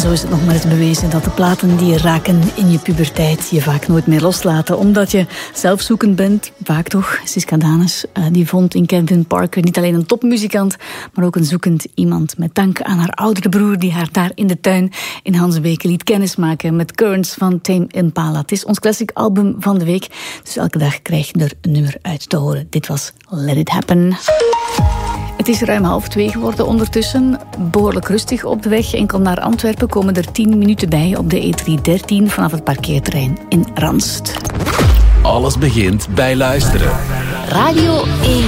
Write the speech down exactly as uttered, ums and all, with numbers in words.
zo is het nog maar eens bewezen dat de platen die je raken in je puberteit je vaak nooit meer loslaten. Omdat je zelfzoekend bent, vaak toch. Siska Danes, uh, die vond in Kevin Parker niet alleen een topmuzikant, maar ook een zoekend iemand. Met dank aan haar oudere broer die haar daar in de tuin in Hansebeke liet kennismaken met Currents van Tame Impala. Het is ons classic album van de week, dus elke dag krijg je er een nummer uit te horen. Dit was Let It Happen. Het is ruim half twee geworden ondertussen. Behoorlijk rustig op de weg. Enkel naar Antwerpen komen er tien minuten bij op de E driehonderddertien vanaf het parkeerterrein in Ranst. Alles begint bij luisteren. Radio één.